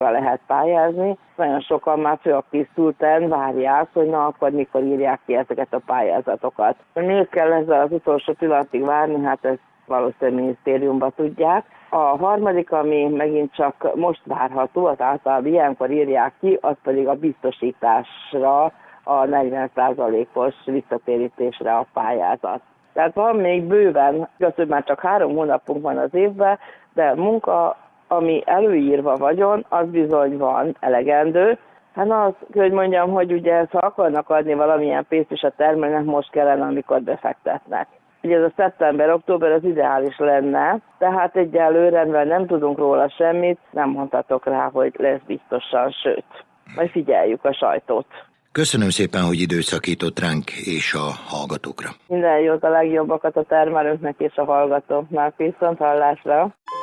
lehet pályázni. Nagyon sokan már fölkészülten várják, hogy na akkor mikor írják ki ezeket a pályázatokat. Miért kell ezzel az utolsó pillanatig várni? Hát ezt valószínűleg minisztériumban tudják. A harmadik, ami megint csak most várható, az általában ilyenkor írják ki, az pedig a biztosításra, a 40%-os visszatérítésre a pályázat. Tehát van még bőven, igaz, hogy már csak 3 hónapunk van az évben, de munka, ami előírva vagyon, az bizony van elegendő. Hát az, hogy mondjam, hogy ugye ha akarnak adni valamilyen pénzt is a termelőnek, most kellene, amikor befektetnek. Ugye ez a szeptember-október az ideális lenne, tehát egyelőre nem tudunk róla semmit, nem mondhatok rá, hogy lesz biztosan, sőt, majd figyeljük a sajtót. Köszönöm szépen, hogy időt szakított ránk és a hallgatókra. Minden jót, a legjobbakat a termelőknek és a hallgatóknak. Viszont hallásra!